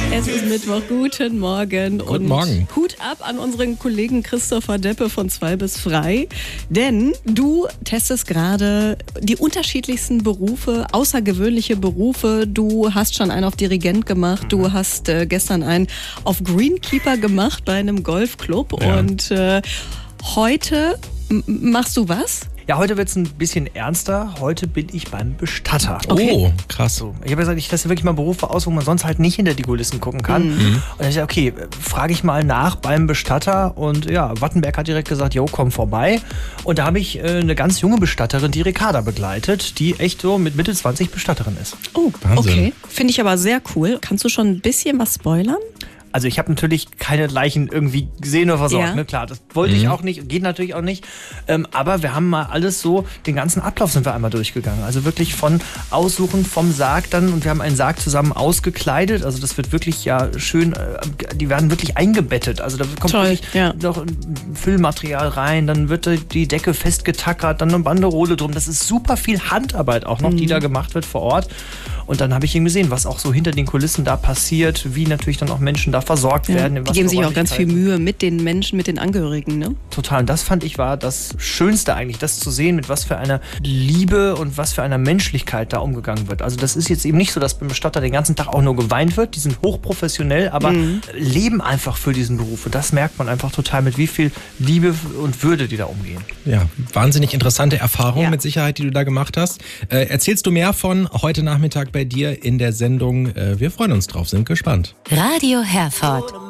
Es ist Mittwoch, guten Morgen. Guten Morgen. Hut ab an unseren Kollegen Christopher Deppe von 2 bis frei. Denn du testest gerade die unterschiedlichsten Berufe, außergewöhnliche Berufe. Du hast schon einen auf Dirigent gemacht. Du hast gestern einen auf Greenkeeper gemacht bei einem Golfclub. Ja. Und heute machst du was? Ja, heute wird es ein bisschen ernster. Heute bin ich beim Bestatter. Okay. Oh, krass. So, ich habe gesagt, ich teste wirklich mal Berufe aus, wo man sonst halt nicht hinter die Kulissen gucken kann. Und ich dachte, okay, frage ich mal nach beim Bestatter. Und ja, Wattenberg hat direkt gesagt, jo, komm vorbei. Und da habe ich eine ganz junge Bestatterin, die Ricarda begleitet, die echt so mit Mitte 20 Bestatterin ist. Oh, Wahnsinn. okay. Finde ich aber sehr cool. Kannst du schon ein bisschen was spoilern? Also ich habe natürlich keine Leichen irgendwie gesehen oder versorgt, Ja. ne? Klar, das wollte ich auch nicht, geht natürlich auch nicht. Aber wir haben mal alles so, den ganzen Ablauf sind wir einmal durchgegangen. Also wirklich von Aussuchen vom Sarg dann, und wir haben einen Sarg zusammen ausgekleidet. Also das wird wirklich ja schön, die werden wirklich eingebettet. Also da kommt Toll, wirklich ja. noch Füllmaterial rein, dann wird die Decke festgetackert, dann eine Banderole drum. Das ist super viel Handarbeit auch noch, die da gemacht wird vor Ort. Und dann habe ich eben gesehen, was auch so hinter den Kulissen da passiert, wie natürlich dann auch Menschen da versorgt werden. in Die was geben für sich auch ganz viel Räumlichkeiten. Mühe mit den Menschen, mit den Angehörigen, ne? Total. Und das fand ich war das Schönste eigentlich, das zu sehen, mit was für einer Liebe und was für einer Menschlichkeit da umgegangen wird. Also das ist jetzt eben nicht so, dass beim Bestatter den ganzen Tag auch nur geweint wird. Die sind hochprofessionell, aber leben einfach für diesen Beruf. Und das merkt man einfach total, mit wie viel Liebe und Würde die da umgehen. Ja, wahnsinnig interessante Erfahrung Ja. mit Sicherheit, die du da gemacht hast. Erzählst du mehr von heute Nachmittag bei dir in der Sendung? Wir freuen uns drauf, sind gespannt. Radio Herford.